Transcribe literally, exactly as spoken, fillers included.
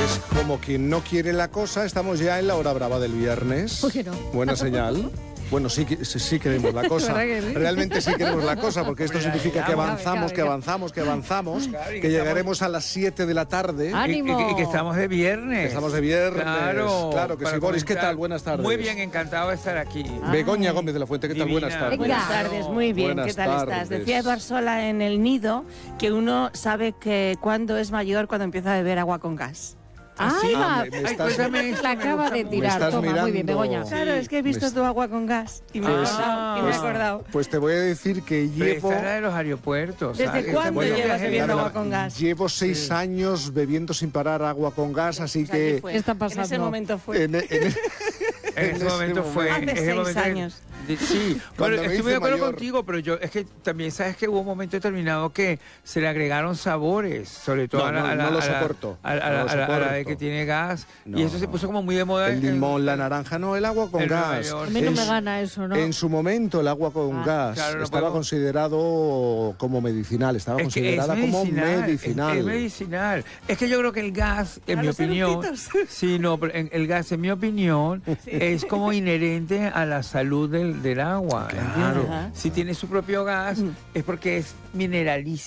Pues como quien no quiere la cosa, estamos ya en la hora brava del viernes. ¿Por qué no? Buena señal. Bueno, sí, sí, sí queremos la cosa. Realmente sí queremos la cosa, porque esto significa que avanzamos, que avanzamos, que avanzamos, que llegaremos a las siete de la tarde. ¡Ánimo! Y, y que estamos de viernes. Que estamos de viernes. Claro, claro que sí. Boris, ¿qué tal? Buenas tardes. Muy bien, encantado de estar aquí. Begoña Gómez de la Fuente, ¿qué tal? Divina. Buenas tardes. Buenas tardes, muy bien, Buenas ¿qué tal tardes. estás? Decía Eduard Sola en El Nido que uno sabe que cuando es mayor cuando empieza a beber agua con gas. ¡Ay, Ah, va! me- me Ay, estás- cuéntame esto, La me acaba gusta de mucho. Me tirar. estás Toma, muy bien, mirando. Begoña. Claro, es que he visto Me- tu agua con gas y me he Pues- acordado. y me he pues- acordado. Pues te voy a decir que Pero llevo... esta era de los aeropuertos. ¿Desde ¿sabes? cuándo Bueno, llevas viaje bebiendo bien- agua con gas? Llevo seis Sí. años bebiendo sin parar agua con gas, así Pues allí que... fue. ¿Qué está En ese pasando? momento fue. En, en- En en ese ese momento fue. Hace en ese seis momento- años. de- sí, Cuando bueno, me estoy hice muy de acuerdo mayor. contigo, pero yo es que también sabes que hubo un momento determinado que se le agregaron sabores, sobre todo No, a la, no, a la- no lo a la- soporto, a la- no a la- lo a la- a la de soporto. que tiene gas, No, y eso se no. puso como muy de moda. el en- limón, la naranja, no, el agua con en Nueva gas. York. A mí no En me su- gana eso, ¿no? En su momento el agua con Ah, gas claro, no estaba podemos- considerado como medicinal, estaba Es que es considerada como medicinal, es- medicinal. Es, medicinal. Es que yo creo que el gas, en Para mi los opinión, eructitos. sí, no, pero en- el gas, en mi opinión, es como inherente a la salud del, del agua. Claro. ¿entiendes? Si tiene su propio gas, es porque es mineralísimo.